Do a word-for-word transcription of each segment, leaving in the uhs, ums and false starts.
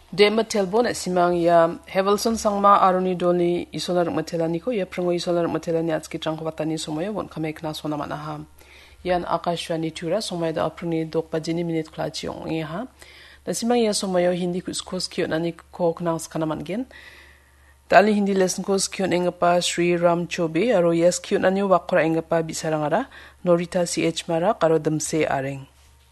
Dema telbon at simang ya Hevelson sangma aruni doni isolar matelani ko ya prango isolar matelani atski trangkwatani somoyo won kamek na sona manaha. Yan Akashwani tura somoy da apruni dok pajini minute klachi ong ha. Da simang ya somoyo hindi kuskos kyo nani ko knans kanaman gen. Tali hindi lesson kos kyo engapa Sri Ram Chobe aro yes kyo nani wakora engapa bisarangara Norita C H Mara karo damse areng.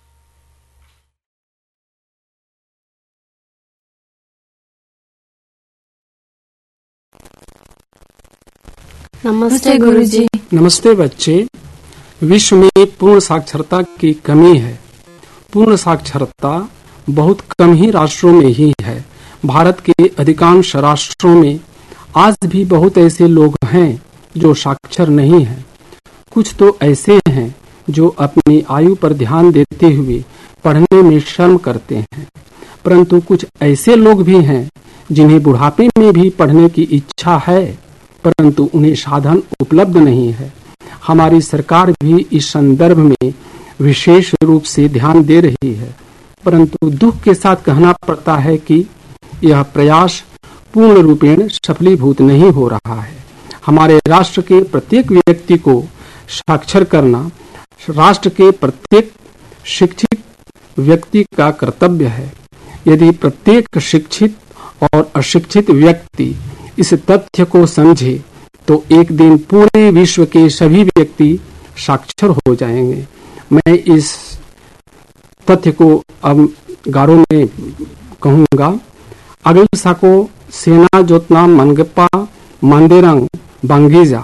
नमस्ते गुरुजी। नमस्ते बच्चे। विश्व में पूर्ण साक्षरता की कमी है। पूर्ण साक्षरता बहुत कम ही राष्ट्रों में ही है। भारत के अधिकांश राष्ट्रों में आज भी बहुत ऐसे लोग हैं जो साक्षर नहीं हैं। कुछ तो ऐसे हैं जो अपनी आयु पर ध्यान देते हुए पढ़ने में शर्म करते हैं, परंतु कुछ ऐसे लोग भी हैं जिन्हें बुढ़ापे में भी पढ़ने की इच्छा है, परंतु उन्हें साधन उपलब्ध नहीं है। हमारी सरकार भी इस संदर्भ में विशेष रूप से ध्यान दे रही है, परंतु दुख के साथ कहना पड़ता है कि यह प्रयास पूर्ण रूपेण सफलीभूत नहीं हो रहा है। हमारे राष्ट्र के प्रत्येक व्यक्ति को साक्षर करना राष्ट्र के प्रत्येक शिक्षित व्यक्ति का कर्तव्य है। यदि प्रत्येक शिक्षित और अशिक्षित व्यक्ति इस तथ्य को समझे तो एक दिन पूरे विश्व के सभी व्यक्ति साक्षर हो जाएंगे। मैं इस तथ्य को अब गारो में कहूँगा। अगल साको सेना जोतना मनगपा मंदेरंग बांगीजा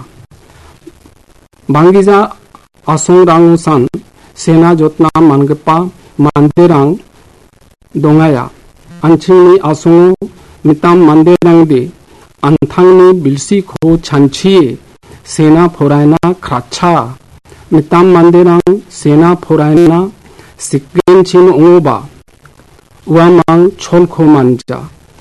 बांगीजा असोंग सन सेना जोतना मनगपा मंदेरंग दोंगाया अंचिनी असोंग मिताम मंदेरंग दे अंथांगनी बिलसी खो छानछिए सेना फोरायना खराच्छा मिताम मंदेरंग सेना फोरायना सिक्केन छिन ओबा उवामांग छोल खो मांजा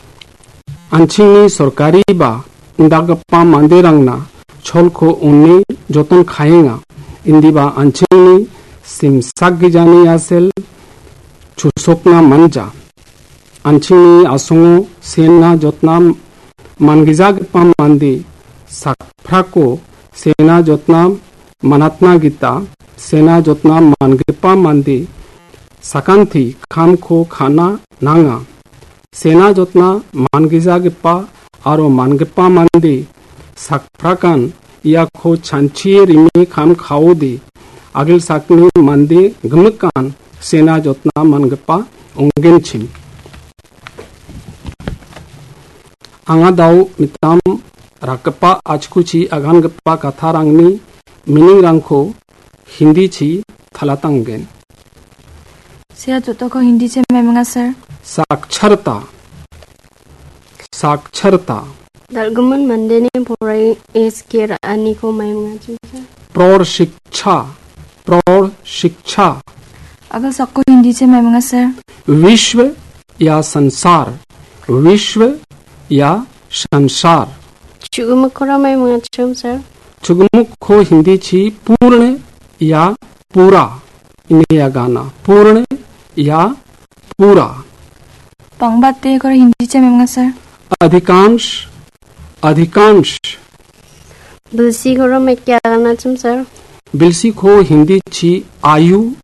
अंचिनी सरकारी बा इंदागप्पा मंदेरंगना छोल खो उन्ने जोतन खाएगा इंदिबा अंचिनी सिमसाग जानी यासेल चुसोकना मंजा अंचिनी आसुंगो सेना जोतना मानगिजाग पामांदी साफ्राको सेना जोतना मनातना गीता सेना जोतना मानगेपा मांदी सकांथी खाम खो खाना नांगा सेना जोतना मानगिजागेपा आरो मानगेपा मांदी साफ्राकान या खो छानछिए रिमे खाम खाओ दे अगल साकनी मांदी गमकान सेना जोतना मानगेपा ओंगेन छिम आंगा दाव मिताम राकपा आचकुची अगानगपा कथा रांगनी मिनिंग रांगखो हिंदी छी थलातांगेन सिया जोतो को हिंदी से मैं सर। साक्षरता साक्षरता दलगमन मंदे ने पोराई एस के रानी को मैं प्रौढ़ शिक्षा प्रौढ़ शिक्षा अगर सबको हिंदी से मैं सर। विश्व या संसार विश्व या संसार चुगमुखरा मैं मंगचम सर। चुगमुख खो हिंदी छी पूर्ण या पूरा इन्हें या गाना पूर्ण या पूरा पंगबाते को हिंदी से मैं सर। अधिकांश अधिकांश बिलसी खरो में क्या गाना चम सर। बिलसी खो हिंदी छी आयु